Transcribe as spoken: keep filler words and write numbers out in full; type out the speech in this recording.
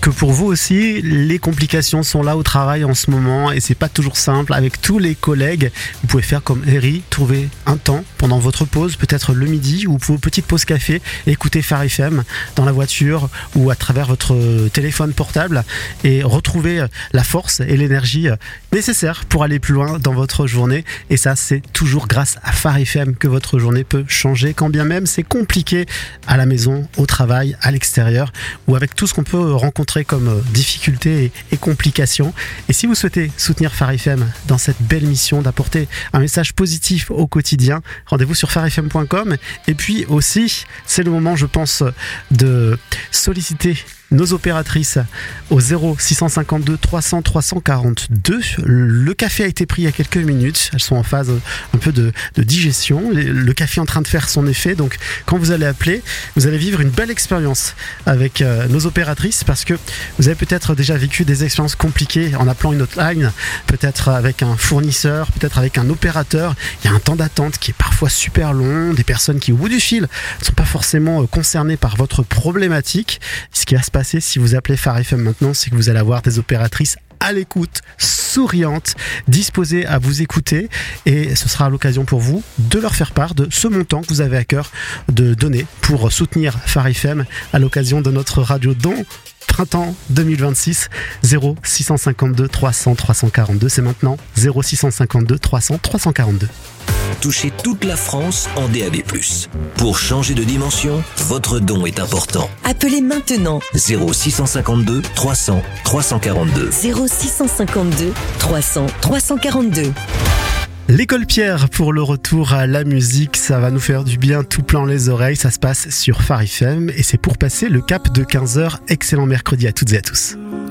que pour vous aussi, les complications sont là au travail en ce moment et c'est pas toujours simple avec tous les collègues. Vous pouvez faire comme Eri, trouver un temps pendant votre pause, peut-être le midi ou vos petites pauses café, écouter Phare F M dans la voiture ou à travers votre téléphone portable et retrouver la force et l'énergie nécessaires pour aller plus loin dans votre journée. Et ça, c'est toujours grâce à Phare F M que votre journée peut changer, quand bien même c'est compliqué à la maison, au travail, à l'extérieur ou avec tout ce qu'on peut rencontrer comme difficultés et, et complications. Et si vous souhaitez soutenir Phare F M dans cette belle mission d'apporter un message positif au quotidien, rendez-vous sur phare f m point com. Et puis aussi, c'est le moment, je pense, de solliciter nos opératrices au zéro six cent cinquante-deux trois cents trois cent quarante-deux. Le café a été pris il y a quelques minutes. Elles sont en phase un peu de, de digestion. Le café est en train de faire son effet. Donc, quand vous allez appeler, vous allez vivre une belle expérience avec euh, nos opératrices parce que vous avez peut-être déjà vécu des expériences compliquées en appelant une hotline, peut-être avec un fournisseur, peut-être avec un opérateur. Il y a un temps d'attente qui est parfois super long. Des personnes qui, au bout du fil, ne sont pas forcément concernées par votre problématique. Ce qui va se passer si vous appelez Phare F M maintenant, c'est que vous allez avoir des opératrices à l'écoute, souriantes, disposées à vous écouter, et ce sera l'occasion pour vous de leur faire part de ce montant que vous avez à cœur de donner pour soutenir Phare F M à l'occasion de notre radio don printemps deux mille vingt-six. Zéro six cent cinquante-deux trois cents trois cent quarante-deux, c'est maintenant. Zéro six cent cinquante-deux trois cents trois cent quarante-deux. Touchez toute la France en D A B plus. Pour changer de dimension, votre don est important. Appelez maintenant zéro six cent cinquante-deux trois cents trois cent quarante-deux. zéro six cent cinquante-deux trois cents trois cent quarante-deux. L'école Pierre pour le retour à la musique, ça va nous faire du bien tout plein les oreilles. Ça se passe sur Phare F M et c'est pour passer le cap de quinze heures. Excellent mercredi à toutes et à tous.